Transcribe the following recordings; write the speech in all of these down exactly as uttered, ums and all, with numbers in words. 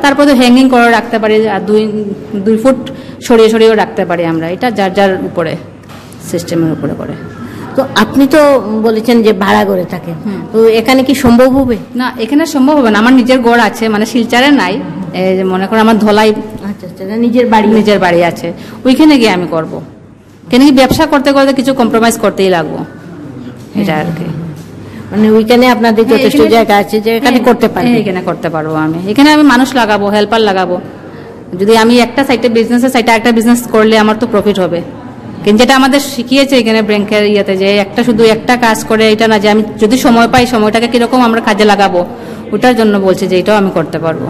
তারপর তো হ্যাঙ্গিং করে রাখতে পারি, আর দুই দুই ফুট সরিয়ে সরিয়েও রাখতে পারি আমরা, এটা যার যার উপরে সিস্টেমের উপরে করে। তো আপনি তো বলেছেন যে ভাড়া করে থাকেন, তো এখানে কি সম্ভব হবে? না, এখানে সম্ভব হবে না, আমার নিজের ঘর আছে, মানে শিলচরে নাই, এই যে মনে করো আমার ধলাই আচ্ছা আচ্ছা, নিজের বাড়ি নিজের বাড়ি আছে, ওইখানে গিয়ে আমি করব। কেন কি ব্যবসা করতে করতে কিছু কম্প্রোমাইজ করতেই লাগবো, এটা আর কি। মানে ওইখানে আপনাদের যথেষ্ট জায়গা আছে যে এখানে করতে পারি, এখানে করতে পারবো আমি, এখানে আমি মানুষ লাগাবো, হেল্পার লাগাবো। যদি আমি একটা সাইডে বিজনেসের সাইডে একটা বিজনেস করলে আমার তো প্রফিট হবে। কিন্তু যেটা আমাদের শিখিয়েছে এখানে ব্যাংকের ইয়েতে, যে একটা শুধু একটা কাজ করে এটা না, যে আমি যদি সময় পাই সময়টাকে কিরকম আমরা কাজে লাগাবো, ওটার জন্য বলছি যে এটাও আমি করতে পারবো।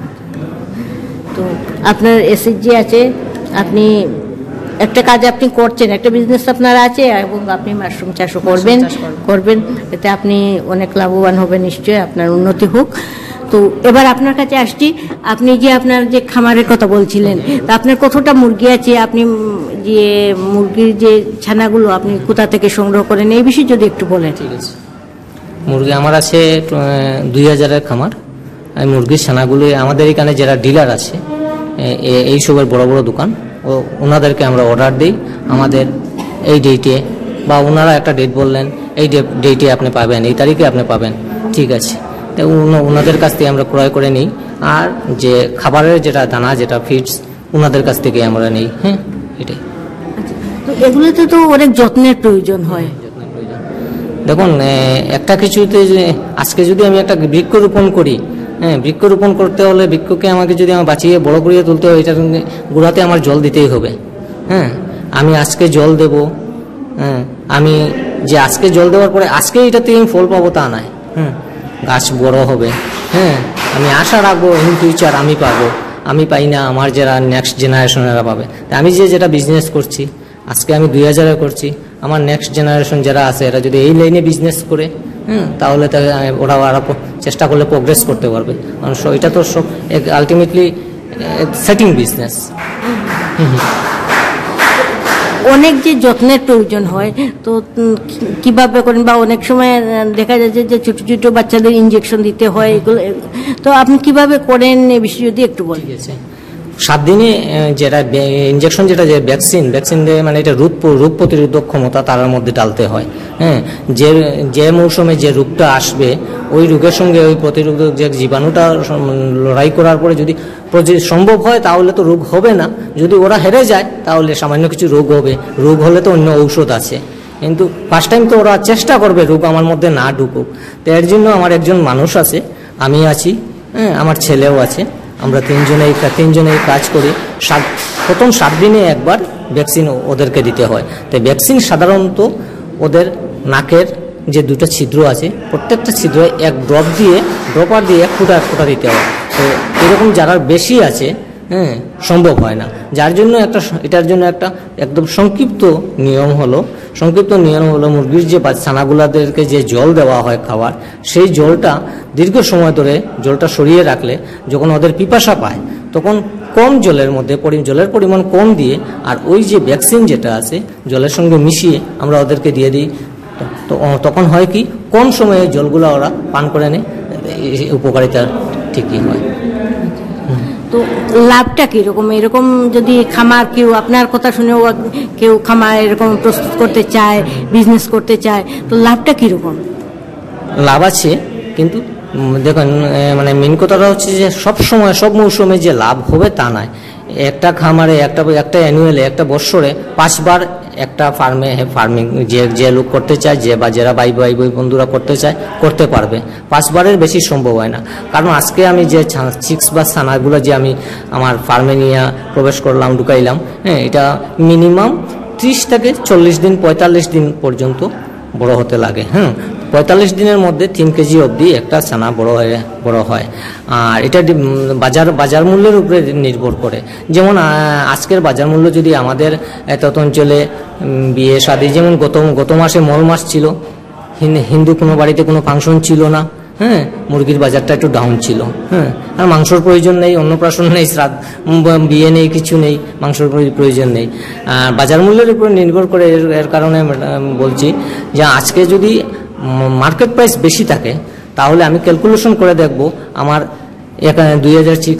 তো আপনার এসএসজি আছে, আপনি একটা কাজ আপনি করছেন, একটা বিজনেস আপনার আছে, এবং আপনি মাশরুম চাষও করবেন করবেন এতে আপনি অনেক লাভবান হবেন, নিশ্চয়ই আপনার উন্নতি হোক। তো এবার আপনার কাছে আসছি, আপনি যে আপনার যে খামারের কথা বলছিলেন, তা আপনার কতটা মুরগি আছে, আপনি যে মুরগির যে ছানাগুলো আপনি কোথা থেকে সংগ্রহ করেন, এই বিষয়ে যদি একটু বলেন। ঠিক আছে, মুরগি আমার আছে দুই হাজারের খামার। মুরগির ছানাগুলো আমাদের এখানে যারা ডিলার আছে, এইসবের বড় বড় দোকান, ও ওনাদেরকে আমরা অর্ডার দিই, আমাদের এই ডেটে, বা ওনারা একটা ডেট বললেন, এই ডেটে আপনি পাবেন, এই তারিখে আপনি পাবেন, ঠিক আছে, তো ওনাদের কাছ থেকে আমরা ক্রয় করে নিই। আর যে খাবারের যেটা দানা, যেটা ফিডস, ওনাদের কাছ থেকে আমরা নিই। হ্যাঁ, এটাই। তো এগুলোতে তো অনেক যত্নের প্রয়োজন হয়। দেখুন, একটা কিছুতে আজকে যদি আমি একটা বৃক্ষরোপণ করি, হ্যাঁ, বৃক্ষরোপণ করতে হলে বৃক্ষকে আমাকে যদি আমার বাঁচিয়ে বড় করিয়ে তুলতে হয়, এটার গোড়াতে আমার জল দিতেই হবে। হ্যাঁ, আমি আজকে জল দেব, হ্যাঁ, আমি যে আজকে জল দেওয়ার পরে আজকে এটাতে আমি ফল পাবো তা নয়। হ্যাঁ, গাছ বড় হবে, হ্যাঁ, আমি আশা রাখবো ইন ফিউচার আমি পাবো, আমি পাই না, আমার যারা নেক্সট জেনারেশনেরা পাবে। তা আমি যে যেটা বিজনেস করছি, আজকে আমি দুই হাজারে করছি, আমার নেক্সট জেনারেশন যারা আছে এরা যদি এই লাইনে বিজনেস করে, হ্যাঁ, তাহলে ওরা আরো চেষ্টা করলে প্রোগ্রেস করতে পারবে। কারণ এটা তো সব আলটিমেটলি সেটিং বিজনেস। অনেক যে যত্নের প্রয়োজন হয়, তো কিভাবে করেন, বা অনেক সময় দেখা যাচ্ছে যে ছোট ছোট বাচ্চাদের ইনজেকশন দিতে হয়, এগুলো তো আপনি কিভাবে করেন এ বিষয়ে যদি একটু বলেন। ঠিক আছে, সাত দিনে যেটা ইনজেকশন, যেটা যে ভ্যাকসিন ভ্যাকসিন দিয়ে, মানে এটা রোগ রোগ প্রতিরোধক ক্ষমতা তার মধ্যে ডালতে হয়। হ্যাঁ, যে যে মৌসুমে যে রোগটা আসবে, ওই রোগের সঙ্গে ওই প্রতিরোধক যে জীবাণুটা লড়াই করার পরে যদি সম্ভব হয় তাহলে তো রোগ হবে না, যদি ওরা হেরে যায় তাহলে সামান্য কিছু রোগ হবে, রোগ হলে তো অন্য ঔষধ আছে। কিন্তু ফার্স্ট টাইম তো ওরা চেষ্টা করবে রোগ আমার মধ্যে না ঢুকুক। তো এর জন্য আমার একজন মানুষ আছে, আমি আছি, হ্যাঁ, আমার ছেলেও আছে, আমরা তিনজনেই তিনজনেই কাজ করি। সাত প্রথম সাত দিনে একবার ভ্যাকসিন ওদেরকে দিতে হয়। তো ভ্যাকসিন সাধারণত ওদের নাকের যে দুটো ছিদ্র আছে, প্রত্যেকটা ছিদ্রে এক ড্রপ দিয়ে ড্রপার দিয়ে এক ফোঁটা এক ফোঁটা দিতে হয়। তো এরকম যারা বেশি আছে, হ্যাঁ, সম্ভব হয় না, যার জন্য একটা এটার জন্য একটা একদম সংক্ষিপ্ত নিয়ম হলো সংক্ষিপ্ত নিয়ম হলো মুরগির যে ছানাগুলাদেরকে যে জল দেওয়া হয় খাবার, সেই জলটা দীর্ঘ সময় ধরে জলটা সরিয়ে রাখলে যখন ওদের পিপাসা পায় তখন কম জলের মধ্যে জলের পরিমাণ কম দিয়ে, আর ওই যে ভ্যাকসিন যেটা আছে জলের সঙ্গে মিশিয়ে আমরা ওদেরকে দিয়ে দিই। তো তখন হয় কি, কম সময়ে জলগুলো ওরা পান করে নেয়, উপকারিতা ঠিকই হয়। তো লাভটা কিরকম, এরকম যদি খামার কেউ আপনার কথা শুনেও কেউ খামার এরকম প্রস্তুত করতে চায়, বিজনেস করতে চায়, তো লাভটা কিরকম? লাভ আছে, কিন্তু দেখুন, মানে মেন কথাটা হচ্ছে যে সব সময় সব মৌসুমে যে লাভ হবে তা নয়। একটা খামারে একটা একটা অ্যানুয়ালে একটা বৎসরে পাঁচবার একটা ফার্মে ফার্মিং যে যে লোক করতে চায়, যে বা যারা ভাই ভাই বই বন্ধুরা করতে চায় করতে পারবে, পাঁচবারের বেশি সম্ভব হয় না। কারণ আজকে আমি যে চিক্স বা ছানাগুলো যে আমি আমার ফার্মে নিয়ে প্রবেশ করলাম, ঢুকাইলাম, হ্যাঁ, এটা মিনিমাম ত্রিশ থেকে চল্লিশ দিন পঁয়তাল্লিশ দিন পর্যন্ত বড় হতে লাগে। হ্যাঁ, পঁয়তাল্লিশ দিনের মধ্যে তিন কেজি অবধি একটা ছানা বড় হয়ে বড় হয়। আর এটা বাজার বাজার মূল্যের উপরে নির্ভর করে। যেমন আজকের বাজার মূল্য যদি আমাদের এত অঞ্চলে বিয়ে শাদী, যেমন গত গত মাসে মল মাস ছিল, হিন্দু কোনো বাড়িতে কোনো ফাংশন ছিল না, হ্যাঁ, মুরগির বাজারটা একটু ডাউন ছিল। হ্যাঁ, আর মাংসর প্রয়োজন নেই, অন্নপ্রাশন নেই, শ্রাদ্ধ বিয়ে নেই, কিছু নেই, মাংসর প্রয়োজন নেই। আর বাজার মূল্যের উপর নির্ভর করে এর কারণে বলছি যে আজকে যদি মার্কেট প্রাইস বেশি থাকে তাহলে আমি ক্যালকুলেশন করে দেখব আমার এখানে দুই হাজার